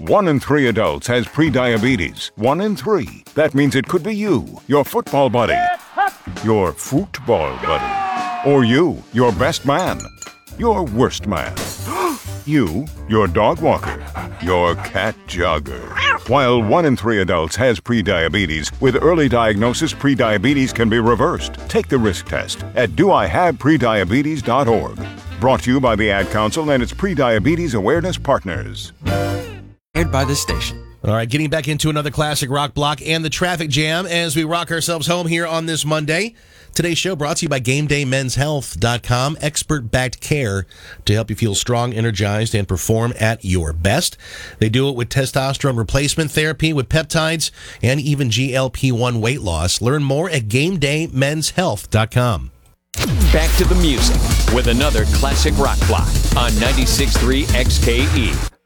1 in 3 adults has prediabetes. 1 in 3. That means it could be you, your football buddy, your football buddy, or you, your best man, your worst man, you, your dog walker, your cat jogger. While 1 in 3 adults has prediabetes, with early diagnosis, prediabetes can be reversed. Take the risk test at doihaveprediabetes.org. Brought to you by the Ad Council and its Prediabetes Awareness Partners. By the station. All right, getting back into another classic rock block and the traffic jam as we rock ourselves home here on this Monday. Today's show brought to you by GameDayMen'sHealth.com, expert-backed care to help you feel strong, energized, and perform at your best. They do it with testosterone replacement therapy, with peptides, and even GLP-1 weight loss. Learn more at GameDayMen'sHealth.com. Back to the music with another classic rock block on 96.3 XKE.